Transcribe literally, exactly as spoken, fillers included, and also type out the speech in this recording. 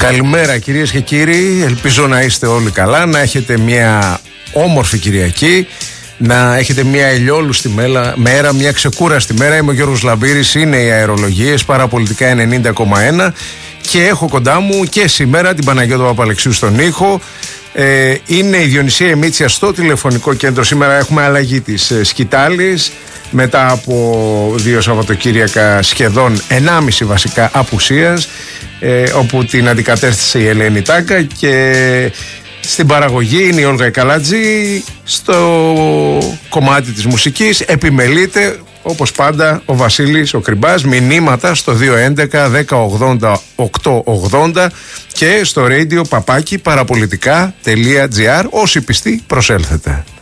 Καλημέρα κυρίες και κύριοι, ελπίζω να είστε όλοι καλά, να έχετε μια όμορφη Κυριακή, να έχετε μια ηλιόλουστη μέρα, μια ξεκούραστη μέρα. Είμαι ο Γιώργος Λαμπύρης, είναι οι αερολογίες, παραπολιτικά ενενήντα κόμμα ένα και έχω κοντά μου και σήμερα την Παναγιώτα Παπαλεξίου στον ήχο. Ε, είναι η Διονυσία Εμίτσια στο τηλεφωνικό κέντρο. Σήμερα έχουμε αλλαγή της ε, σκητάλης μετά από δύο Σαββατοκύριακα σχεδόν ενάμιση βασικά απουσίας, ε, όπου την αντικατέστησε η Ελένη Τάκα, και στην παραγωγή είναι η Όλγα Καλάτζη. Στο κομμάτι της μουσικής επιμελείται όπως πάντα ο Βασίλης ο Κρυμπάς. Μηνύματα στο δύο έντεκα δέκα ογδόντα οκτώ ογδόντα και στο radio παπάκι παραπολιτικά τελεία τζι άρ. Όσοι πιστοί προσέλθετε.